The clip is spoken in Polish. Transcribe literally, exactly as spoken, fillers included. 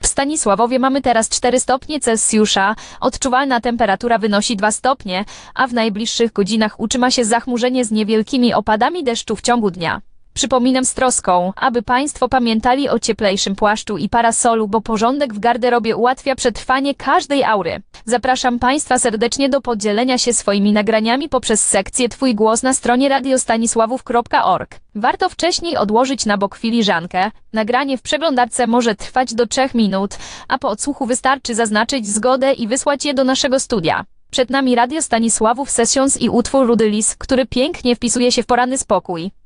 Stanisławowie mamy teraz cztery stopnie Celsjusza, odczuwalna temperatura wynosi dwa stopnie, a w najbliższych godzinach utrzyma się zachmurzenie z niewielkimi opadami deszczu w ciągu dnia. Przypominam z troską, aby Państwo pamiętali o cieplejszym płaszczu i parasolu, bo porządek w garderobie ułatwia przetrwanie każdej aury. Zapraszam Państwa serdecznie do podzielenia się swoimi nagraniami poprzez sekcję Twój głos na stronie radiostanisławów kropka org. Warto wcześniej odłożyć na bok filiżankę. Nagranie w przeglądarce może trwać do trzech minut, a po odsłuchu wystarczy zaznaczyć zgodę i wysłać je do naszego studia. Przed nami Radio Stanisławów Sessions i utwór Rudy Lis, który pięknie wpisuje się w poranny spokój.